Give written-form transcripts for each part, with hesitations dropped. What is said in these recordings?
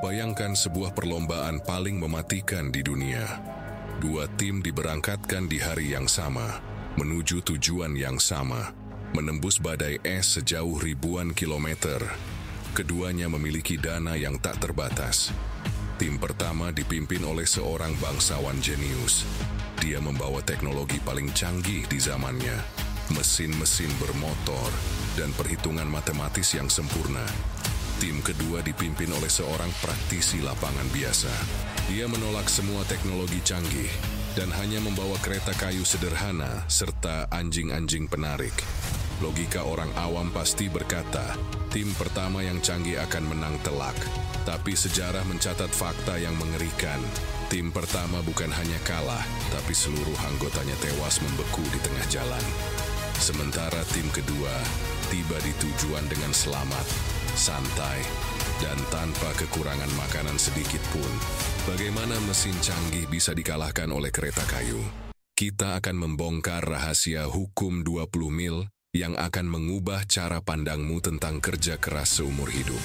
Bayangkan sebuah perlombaan paling mematikan di dunia. Dua tim diberangkatkan di hari yang sama, menuju tujuan yang sama, menembus badai es sejauh ribuan kilometer. Keduanya memiliki dana yang tak terbatas. Tim pertama dipimpin oleh seorang bangsawan jenius. Dia membawa teknologi paling canggih di zamannya, mesin-mesin bermotor, dan perhitungan matematis yang sempurna. Tim kedua dipimpin oleh seorang praktisi lapangan biasa. Dia menolak semua teknologi canggih dan hanya membawa kereta kayu sederhana serta anjing-anjing penarik. Logika orang awam pasti berkata, tim pertama yang canggih akan menang telak. Tapi sejarah mencatat fakta yang mengerikan. Tim pertama bukan hanya kalah, tapi seluruh anggotanya tewas membeku di tengah jalan. Sementara tim kedua tiba di tujuan dengan selamat, santai, dan tanpa kekurangan makanan sedikit pun. Bagaimana mesin canggih bisa dikalahkan oleh kereta kayu? Kita akan membongkar rahasia hukum 20 mil yang akan mengubah cara pandangmu tentang kerja keras seumur hidup.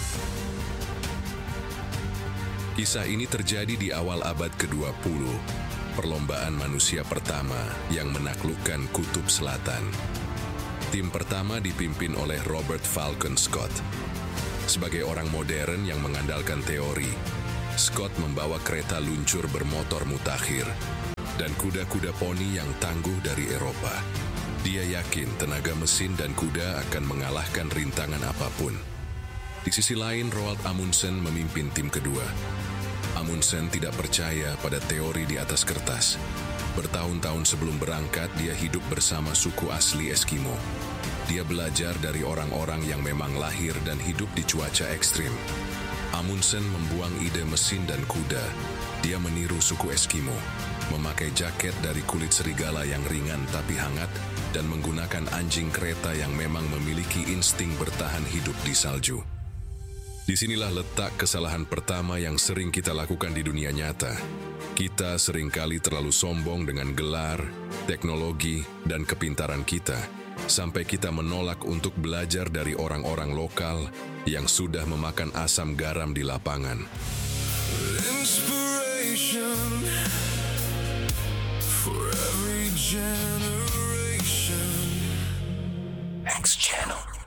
Kisah ini terjadi di awal abad ke-20, perlombaan manusia pertama yang menaklukkan Kutub Selatan. Tim pertama dipimpin oleh Robert Falcon Scott. Sebagai orang modern yang mengandalkan teori, Scott membawa kereta luncur bermotor mutakhir dan kuda-kuda poni yang tangguh dari Eropa. Dia yakin tenaga mesin dan kuda akan mengalahkan rintangan apapun. Di sisi lain, Roald Amundsen memimpin tim kedua. Amundsen tidak percaya pada teori di atas kertas. Bertahun-tahun sebelum berangkat, dia hidup bersama suku asli Eskimo. Dia belajar dari orang-orang yang memang lahir dan hidup di cuaca ekstrim. Amundsen membuang ide mesin dan kuda. Dia meniru suku Eskimo, memakai jaket dari kulit serigala yang ringan tapi hangat, dan menggunakan anjing kereta yang memang memiliki insting bertahan hidup di salju. Disinilah letak kesalahan pertama yang sering kita lakukan di dunia nyata. Kita seringkali terlalu sombong dengan gelar, teknologi, dan kepintaran kita, sampai kita menolak untuk belajar dari orang-orang lokal yang sudah memakan asam garam di lapangan. Inspiration for every generation. X Channel.